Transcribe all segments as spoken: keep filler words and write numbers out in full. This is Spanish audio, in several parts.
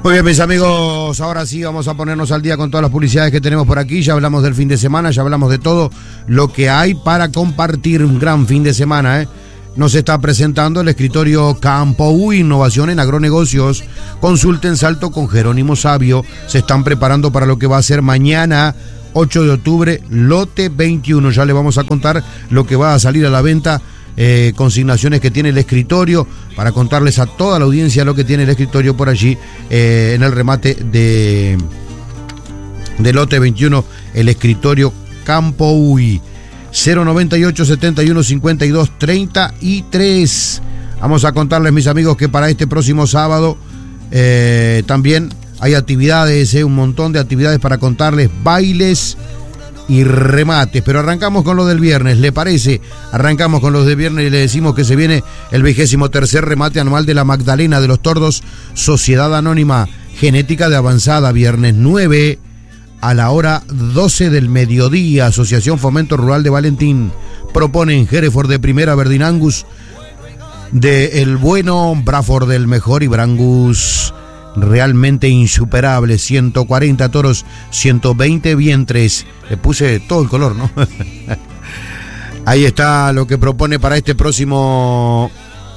Muy bien, mis amigos, ahora sí vamos a ponernos al día con todas las publicidades que tenemos por aquí. Ya hablamos del fin de semana, ya hablamos de todo lo que hay para compartir. Un gran fin de semana, ¿eh? Nos está presentando el escritorio Campo Innovación en Agronegocios. Consulten Salto con Jerónimo Sabio. Se están preparando para lo que va a ser mañana, ocho de octubre, lote veintiuno. Ya le vamos a contar lo que va a salir a la venta. Eh, consignaciones que tiene el escritorio para contarles a toda la audiencia lo que tiene el escritorio por allí eh, en el remate de, de lote veintiuno, el escritorio Campo Uy. Cero noventa y ocho, setenta y uno, cincuenta y dos, treinta y tres. Vamos a contarles, mis amigos, que para este próximo sábado eh, también hay actividades, eh, un montón de actividades para contarles, bailes y remates, pero arrancamos con lo del viernes, ¿le parece? Arrancamos con los de viernes y le decimos que se viene el vigésimo tercer remate anual de la Magdalena de los Tordos, Sociedad Anónima Genética de Avanzada, viernes nueve a la hora doce del mediodía. Asociación Fomento Rural de Valentín proponen Hereford de primera, Verdin Angus de el bueno, Braford del mejor y Brangus realmente insuperable. Ciento cuarenta toros, ciento veinte vientres. Le puse todo el color, ¿no? Ahí está lo que propone para este próximo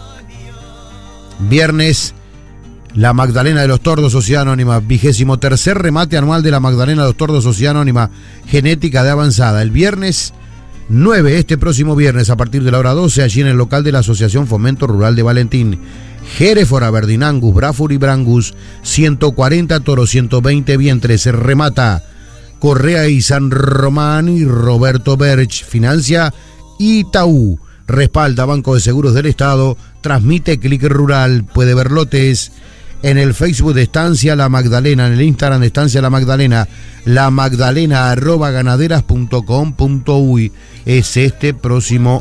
viernes la Magdalena de los Tordos, Sociedad Anónima. Vigésimo tercer remate anual de la Magdalena de los Tordos, Sociedad Anónima Genética de Avanzada. El viernes nueve, este próximo viernes, a partir de la hora doce, allí en el local de la Asociación Fomento Rural de Valentín. Hereford, Aberdeen Angus, Braford y Brangus, ciento cuarenta toros, ciento veinte vientres. Se remata Correa y San Román y Roberto Berch. Financia Itaú. Respalda Banco de Seguros del Estado. Transmite Clic Rural. Puede ver lotes en el Facebook de Estancia La Magdalena, en el Instagram de Estancia La Magdalena, la magdalena arroba ganaderas punto com punto uy. Es este próximo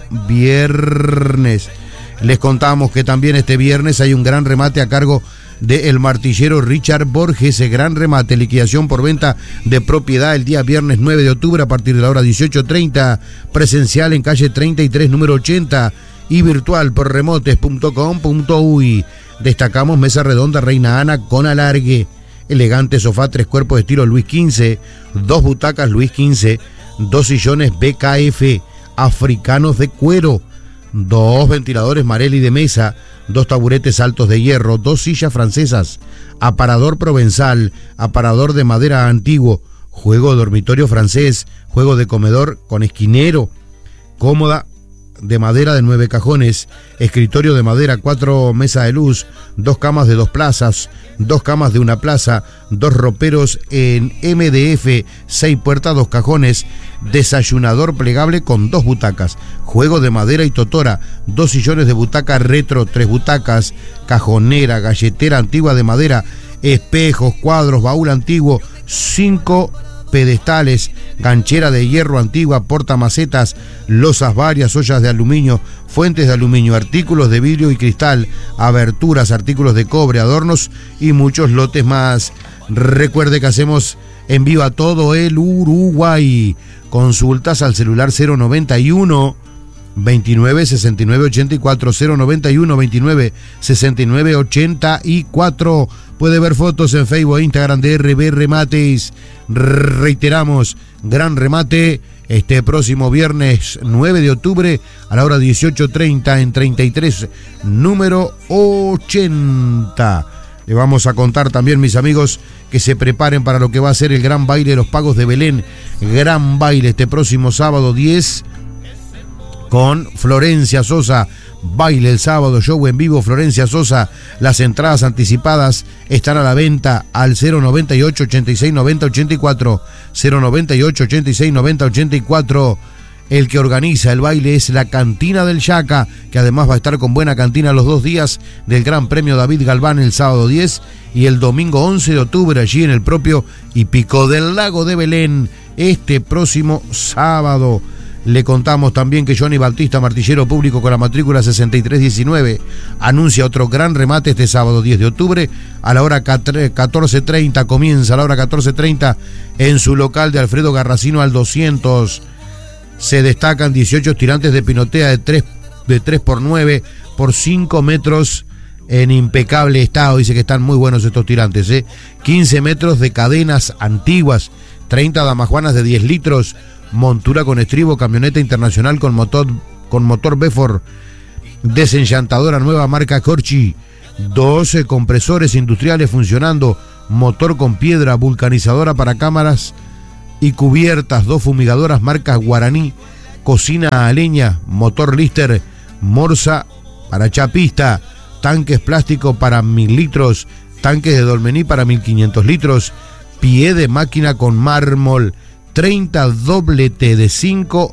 viernes. Les contamos que también este viernes hay un gran remate a cargo del martillero Richard Borges. Gran remate, liquidación por venta de propiedad el día viernes nueve de octubre a partir de la hora dieciocho treinta, presencial en calle treinta y tres, número ochenta, y virtual por remotes punto com punto uy. Destacamos mesa redonda Reina Ana con alargue, elegante sofá tres cuerpos estilo Luis quince, dos butacas Luis quince, dos sillones B K F africanos de cuero, dos ventiladores Marelli de mesa, dos taburetes altos de hierro, dos sillas francesas, aparador provenzal, aparador de madera antiguo, juego de dormitorio francés, juego de comedor con esquinero, cómoda de madera de nueve cajones, escritorio de madera, cuatro mesas de luz, dos camas de dos plazas, dos camas de una plaza, dos roperos en M D F, seis puertas, dos cajones, desayunador plegable con dos butacas, juego de madera y totora, dos sillones de butaca retro, tres butacas, cajonera, galletera antigua de madera, espejos, cuadros, baúl antiguo, cinco pedestales, ganchera de hierro antigua, portamacetas, losas varias, ollas de aluminio, fuentes de aluminio, artículos de vidrio y cristal, aberturas, artículos de cobre, adornos y muchos lotes más. Recuerde que hacemos en vivo a todo el Uruguay. Consultas al celular cero noventa y uno, veintinueve, sesenta y nueve, ochenta y cuatro, cero noventa y uno, veintinueve, sesenta y nueve, ochenta y cuatro. Puede ver fotos en Facebook e Instagram de R B Remates. Reiteramos, gran remate este próximo viernes nueve de octubre a la hora dieciocho treinta en treinta y tres, número ochenta. Le vamos a contar también, mis amigos, que se preparen para lo que va a ser el gran baile de los Pagos de Belén. Gran baile este próximo sábado diez con Florencia Sosa. Baile el sábado, show en vivo, Florencia Sosa. Las entradas anticipadas están a la venta al cero noventa y ocho, ochenta y seis, noventa, ochenta y cuatro. cero noventa y ocho, ochenta y seis, noventa, ochenta y cuatro. El que organiza el baile es la Cantina del Yaca, que además va a estar con buena cantina los dos días del Gran Premio David Galván, el sábado diez y el domingo once de octubre, allí en el propio Hípico del Lago de Belén, este próximo sábado. Le contamos también que Johnny Bautista, martillero público con la matrícula sesenta y tres diecinueve, anuncia otro gran remate este sábado diez de octubre a la hora catorce treinta. Comienza a la hora catorce treinta en su local de Alfredo Garracino al doscientos. Se destacan dieciocho tirantes de pinotea de tres, de tres por nueve por cinco metros en impecable estado. Dice que están muy buenos estos tirantes, ¿eh? quince metros de cadenas antiguas, treinta damajuanas de diez litros, montura con estribo, camioneta internacional con motor, con motor Befor, desenchantadora nueva marca Corchi, doce compresores industriales funcionando, motor con piedra, vulcanizadora para cámaras y cubiertas, dos fumigadoras marcas Guaraní, cocina a leña, motor Lister, morsa para chapista, tanques plástico para mil litros, tanques de Dolmení para mil quinientos litros, pie de máquina con mármol, treinta doblete de cinco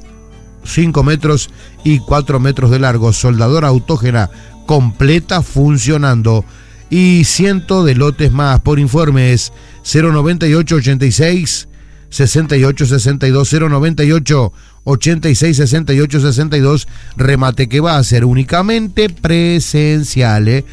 metros y cuatro metros de largo, soldadora autógena completa funcionando, y ciento de lotes más. Por informes cero noventa y ocho ochenta y seis sesenta y ocho sesenta y dos, cero noventa y ocho ochenta y seis sesenta y ocho sesenta y dos, remate que va a ser únicamente presencial, ¿eh?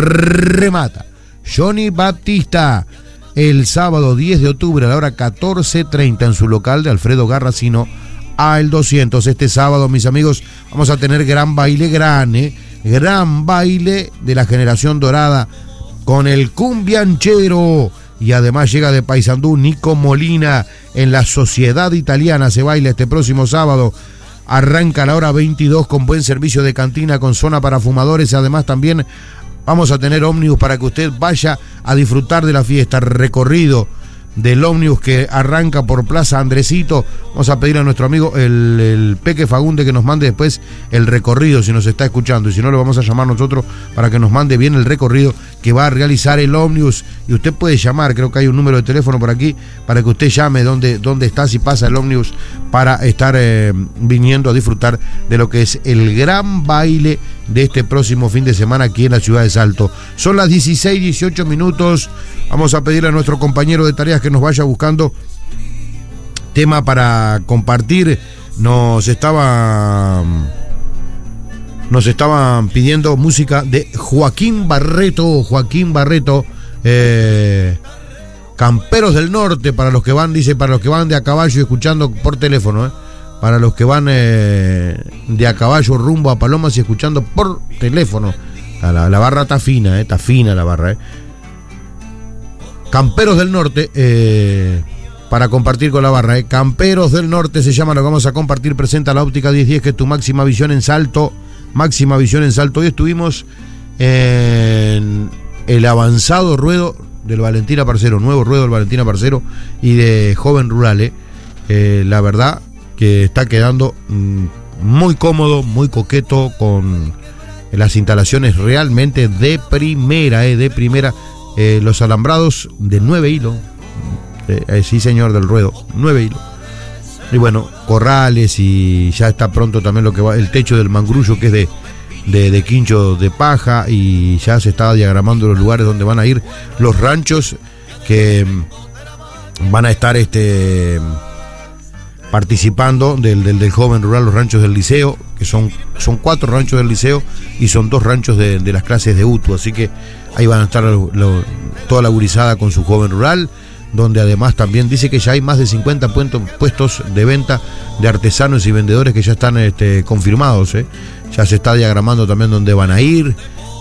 Remata Johnny Baptista el sábado diez de octubre a la hora catorce treinta en su local de Alfredo Garracino al doscientos. Este sábado, mis amigos, vamos a tener gran baile, gran, ¿eh? gran baile de la generación dorada con el cumbianchero, y además llega de Paysandú Nico Molina. En la Sociedad Italiana se baila este próximo sábado, arranca a la hora veintidós con buen servicio de cantina, con zona para fumadores, y además también vamos a tener ómnibus para que usted vaya a disfrutar de la fiesta, recorrido del ómnibus que arranca por Plaza Andresito. Vamos a pedir a nuestro amigo el, el Peque Fagunde que nos mande después el recorrido, si nos está escuchando, y si no, lo vamos a llamar nosotros para que nos mande bien el recorrido que va a realizar el ómnibus. Y usted puede llamar, creo que hay un número de teléfono por aquí para que usted llame dónde, dónde está, si pasa el ómnibus, para estar eh, viniendo a disfrutar de lo que es el gran baile de este próximo fin de semana aquí en la ciudad de Salto. Son las dieciséis dieciocho minutos. Vamos a pedirle a nuestro compañero de tareas que nos vaya buscando tema para compartir. Nos estaba nos estaban pidiendo música de Joaquín Barreto. Joaquín Barreto, eh, Camperos del Norte, para los que van, dice, para los que van de a caballo escuchando por teléfono, eh. Para los que van eh, de a caballo rumbo a Palomas y escuchando por teléfono. La, la barra está fina, eh, está fina la barra, eh. Camperos del Norte, eh, para compartir con la barra, eh. Camperos del Norte se llama lo que vamos a compartir. Presenta la óptica diez diez, que es tu máxima visión en Salto. Máxima visión en Salto. Hoy estuvimos en el avanzado ruedo del Valentina Parcero, nuevo ruedo del Valentina Parcero y de Joven Rural, eh. Eh, la verdad que está quedando mmm, muy cómodo, muy coqueto, con las instalaciones realmente de primera, eh, de primera. Eh, los alambrados de nueve hilos, eh, eh, sí señor, del ruedo, nueve hilos. Y bueno, corrales, y ya está pronto también lo que va, el techo del mangrullo, que es de, de, de quincho de paja, y ya se está diagramando los lugares donde van a ir los ranchos que van a estar este participando del, del, del Joven Rural, los ranchos del Liceo, que son, son cuatro ranchos del Liceo y son dos ranchos de, de las clases de U T U, así que ahí van a estar lo, lo, toda la gurizada con su Joven Rural, donde además también dice que ya hay más de cincuenta puestos de venta de artesanos y vendedores que ya están este, confirmados, ¿eh? Ya se está diagramando también dónde van a ir,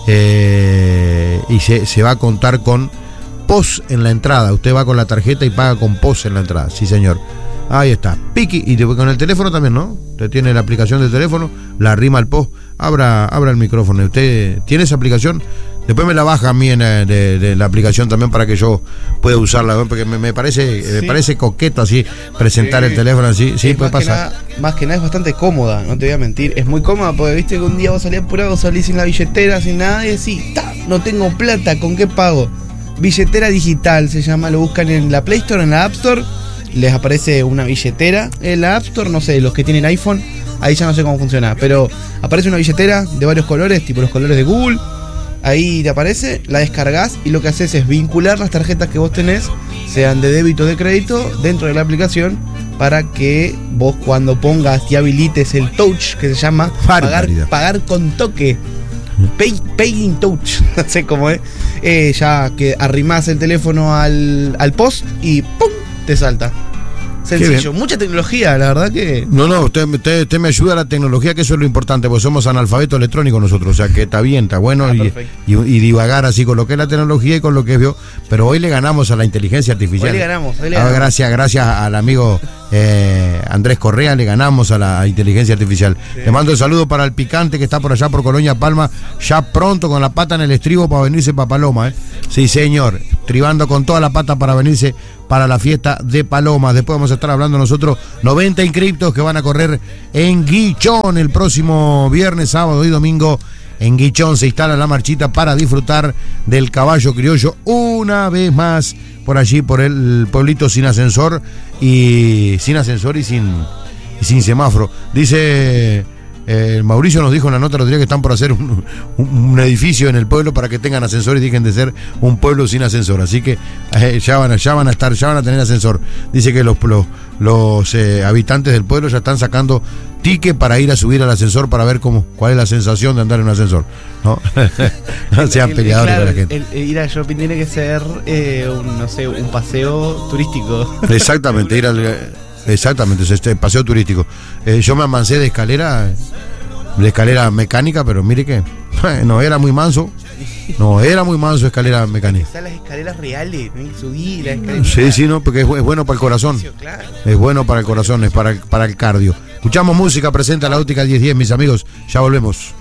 eh, y se, se va a contar con pos en la entrada. Usted va con la tarjeta y paga con pos en la entrada, sí señor. Ahí está, piqui, y con el teléfono también, ¿no? Usted tiene la aplicación del teléfono, la arrima al post, abra, abra el micrófono. ¿Usted tiene esa aplicación? Después me la baja a mí en, de, de la aplicación también para que yo pueda usarla, porque me, me parece sí. me parece coqueto así, presentar sí. el teléfono así, sí, sí puede más pasar. Que nada, más que nada es bastante cómoda, no te voy a mentir, es muy cómoda, porque viste que un día vos salís apurado, salís sin la billetera, sin nada, y decís, ¡ta! No tengo plata, ¿con qué pago? Billetera digital se llama, lo buscan en la Play Store, en la App Store, les aparece una billetera en la App Store, no sé, los que tienen iPhone, ahí ya no sé cómo funciona, pero aparece una billetera de varios colores, tipo los colores de Google. Ahí te aparece, la descargas y lo que haces es vincular las tarjetas que vos tenés, sean de débito o de crédito, dentro de la aplicación, para que vos cuando pongas y habilites el touch, que se llama pagar, pagar con toque, pay, pay in touch, no sé cómo es, eh, ya que arrimás el teléfono al, al post y ¡pum! Te salta. Sencillo, mucha tecnología, la verdad que... No, no, usted, usted, usted me ayuda a la tecnología, que eso es lo importante, porque somos analfabetos electrónicos nosotros, o sea que está bien, está bueno, ah, y, y, y divagar así con lo que es la tecnología y con lo que es, pero hoy le ganamos a la inteligencia artificial. Hoy le ganamos, hoy le ah, ganamos. Gracias, gracias al amigo eh, Andrés Correa, le ganamos a la inteligencia artificial. Sí. Le mando el saludo para el Picante, que está por allá por Colonia Palma, ya pronto con la pata en el estribo para venirse para Paloma, ¿eh? Sí, señor, tribando con toda la pata para venirse para la fiesta de Paloma. Después vamos a estar hablando nosotros noventa inscriptos que van a correr en Guichón el próximo viernes, sábado y domingo. En Guichón se instala la marchita para disfrutar del caballo criollo una vez más por allí, por el pueblito sin ascensor y sin ascensor y sin, y sin semáforo. Dice... Eh, Mauricio nos dijo en la nota los días que están por hacer un, un, un edificio en el pueblo para que tengan ascensor y dejen de ser un pueblo sin ascensor. Así que eh, ya, van a, ya van a estar, ya van a tener ascensor. Dice que los, los, los eh, habitantes del pueblo ya están sacando ticket para ir a subir al ascensor para ver cómo, cuál es la sensación de andar en un ascensor. No, no sean peleadores claro, con la gente. El, el ir al shopping tiene que ser eh, un, no sé, un paseo turístico. Exactamente, ir al... Exactamente, este paseo turístico. Eh, yo me amancé de escalera, de escalera mecánica, pero mire que no era muy manso. No era muy manso escalera mecánica. Están las escaleras reales, ¿no? Subir las escaleras. Sí, sí, no, porque es, es bueno para el corazón. Es bueno para el corazón, es para, para el cardio. Escuchamos música, presenta la óptica diez diez, mis amigos. Ya volvemos.